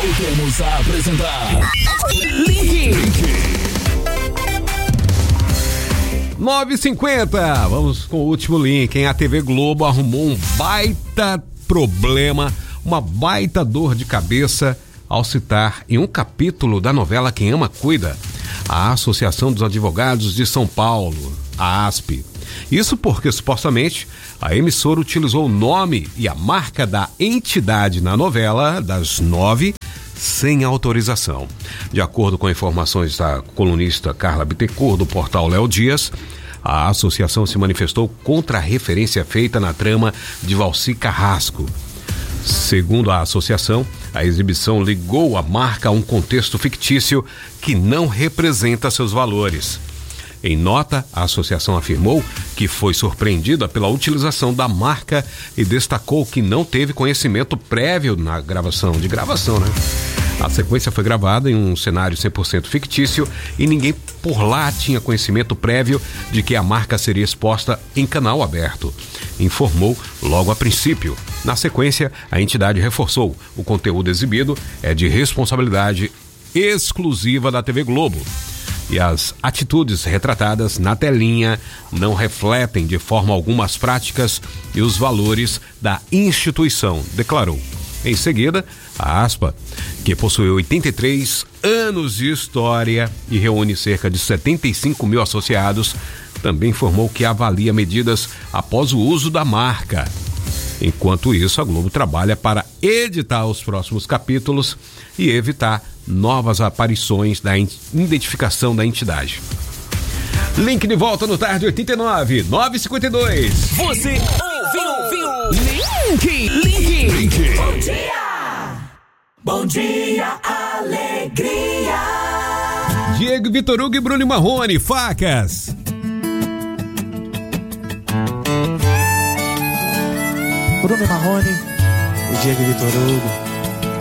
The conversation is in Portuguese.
Voltamos a apresentar Link. 9h50, vamos com o último link, hein? A TV Globo arrumou um baita problema, uma baita dor de cabeça ao citar em um capítulo da novela Quem Ama Cuida, a Associação dos Advogados de São Paulo, a ASP. Isso porque, supostamente, a emissora utilizou o nome e a marca da entidade na novela das 9 sem autorização. De acordo com informações da colunista Carla Bittencourt do portal Léo Dias, a associação se manifestou contra a referência feita na trama de Valci Carrasco. Segundo a associação, a exibição ligou a marca a um contexto fictício que não representa seus valores. Em nota, a associação afirmou que foi surpreendida pela utilização da marca e destacou que não teve conhecimento prévio na gravação, né? A sequência foi gravada em um cenário 100% fictício e ninguém por lá tinha conhecimento prévio de que a marca seria exposta em canal aberto, informou logo a princípio. Na sequência, a entidade reforçou: o conteúdo exibido é de responsabilidade exclusiva da TV Globo e as atitudes retratadas na telinha não refletem de forma alguma as práticas e os valores da instituição, declarou. Em seguida, a ASPA, que possui 83 anos de história e reúne cerca de 75 mil associados, também informou que avalia medidas após o uso da marca. Enquanto isso, a Globo trabalha para editar os próximos capítulos e evitar novas aparições da identificação da entidade. Link de volta no Tarde 89, 9h52. Você ouviu Link. Bom dia! Bom dia, alegria! Diego Vitor Hugo e Bruno Marrone, Facas. Bruno Marrone e Diego Vitor Hugo.